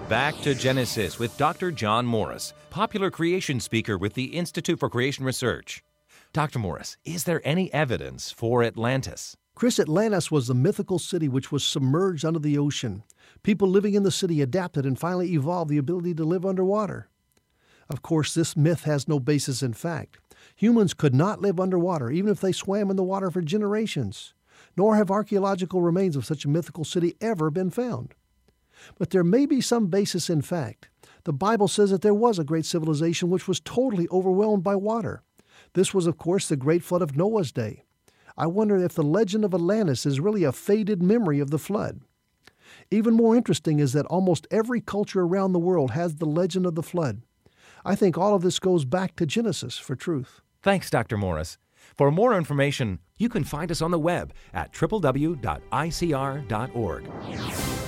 Back to Genesis with Dr. John Morris, popular creation speaker with the Institute for Creation Research. Dr. Morris, is there any evidence for Atlantis? Chris, Atlantis was the mythical city which was submerged under the ocean. People living in the city adapted and finally evolved the ability to live underwater. Of course, this myth has no basis in fact. Humans could not live underwater, even if they swam in the water for generations. Nor have archaeological remains of such a mythical city ever been found. But there may be some basis in fact. The Bible says that there was a great civilization which was totally overwhelmed by water. This was, of course, the great flood of Noah's day. I wonder if the legend of Atlantis is really a faded memory of the flood. Even more interesting is that almost every culture around the world has the legend of the flood. I think all of this goes back to Genesis for truth. Thanks, Dr. Morris. For more information, you can find us on the web at www.icr.org.